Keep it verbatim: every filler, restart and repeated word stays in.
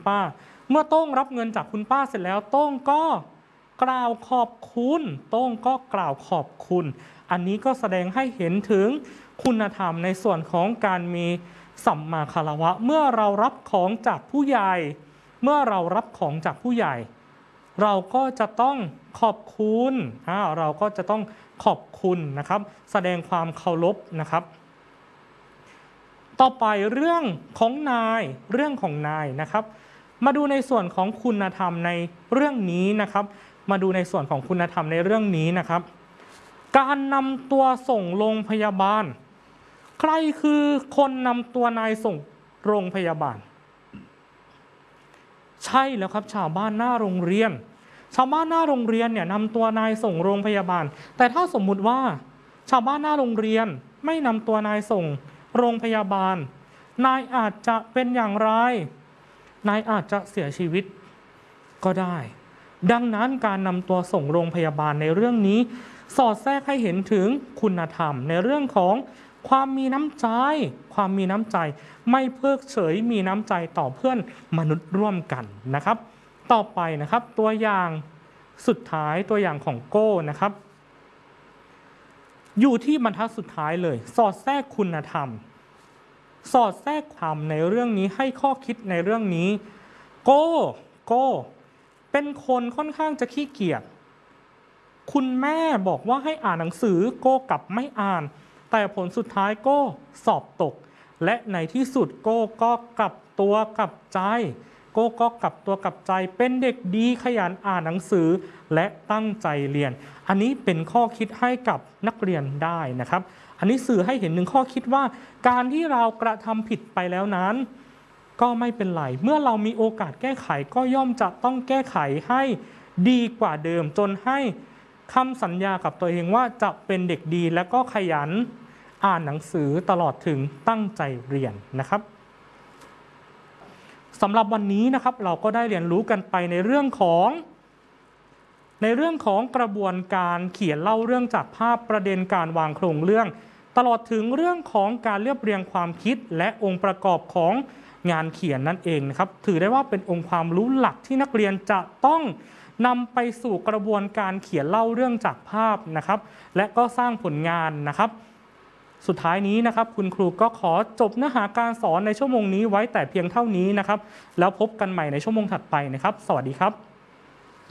ป้าเมื่อโต้งรับเงินจากคุณป้าเสร็จแล้วโต้งก็กล่าวขอบคุณโต้งก็กล่าวขอบคุณอันนี้ก็แสดงให้เห็นถึงคุณธรรมในส่วนของการมีสัมมาคารวะเมื่อเรารับของจากผู้ใหญ่เมื่อเรารับของจากผู้ใหญ่เราก็จะต้องขอบคุณเราก็จะต้องขอบคุณนะครับแสดงความเคารพนะครับต่อไปเรื่องของนายเรื่องของนายนะครับมาดูในส่วนของคุณธรรมในเรื่องนี้นะครับมาดูในส่วนของคุณธรรมในเรื่องนี้นะครับการนำตัวส่งโรงพยาบาลใครคือคนนำตัวนายส่งโรงพยาบาลใช่แล้วครับชาวบ้านหน้าโรงเรียนชาวบ้านหน้าโรงเรียนเนี่ยนำตัวนายส่งโรงพยาบาลแต่ถ้าสมมุติว่าชาวบ้านหน้าโรงเรียนไม่นำตัวนายส่งโรงพยาบาลนายอาจจะเป็นอย่างไรนายอาจจะเสียชีวิตก็ได้ดังนั้นการนำตัวส่งโรงพยาบาลในเรื่องนี้สอดแทรกให้เห็นถึงคุณธรรมในเรื่องของความมีน้ำใจความมีน้ำใจไม่เพิกเฉยมีน้ำใจต่อเพื่อนมนุษย์ร่วมกันนะครับต่อไปนะครับตัวอย่างสุดท้ายตัวอย่างของโก้นะครับอยู่ที่บรรทัดสุดท้ายเลยสอดแทรกคุณธรรมสอดแทรกธรรมในเรื่องนี้ให้ข้อคิดในเรื่องนี้โก้โก้เป็นคนค่อนข้างจะขี้เกียจคุณแม่บอกว่าให้อ่านหนังสือโก้กลับไม่อ่านแต่ผลสุดท้ายโก้สอบตกและในที่สุดโก้ก็กลับตัวกลับใจโก้ก็กลับตัวกลับใจเป็นเด็กดีขยันอ่านหนังสือและตั้งใจเรียนอันนี้เป็นข้อคิดให้กับนักเรียนได้นะครับอันนี้สื่อให้เห็นหนึ่งข้อคิดว่าการที่เรากระทำผิดไปแล้วนั้นก็ไม่เป็นไรเมื่อเรามีโอกาสแก้ไขก็ย่อมจะต้องแก้ไขให้ดีกว่าเดิมจนให้คำสัญญากับตัวเองว่าจะเป็นเด็กดีและก็ขยันอ่านหนังสือตลอดถึงตั้งใจเรียนนะครับสำหรับวันนี้นะครับเราก็ได้เรียนรู้กันไปในเรื่องของในเรื่องของกระบวนการเขียนเล่าเรื่องจากภาพประเด็นการวางโครงเรื่องตลอดถึงเรื่องของการเรียบเรียงความคิดและองค์ประกอบของงานเขียนนั่นเองนะครับถือได้ว่าเป็นองค์ความรู้หลักที่นักเรียนจะต้องนำไปสู่กระบวนการเขียนเล่าเรื่องจากภาพนะครับและก็สร้างผลงานนะครับสุดท้ายนี้นะครับคุณครูก็ขอจบเนื้อหาการสอนในชั่วโมงนี้ไว้แต่เพียงเท่านี้นะครับแล้วพบกันใหม่ในชั่วโมงถัดไปนะครับสวัสดีครับ